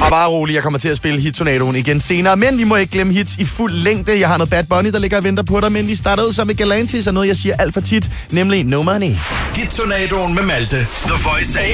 Og bare rolig, jeg kommer til at spille Hit-tornadoen igen senere. Men vi må ikke glemme hits i fuld længde. Jeg har noget Bad Bunny, der ligger og venter på dig. Men vi starter ud som med Galantis og noget, jeg siger alt for tit, nemlig No Money. Hit-tornadoen med Malte. The Voice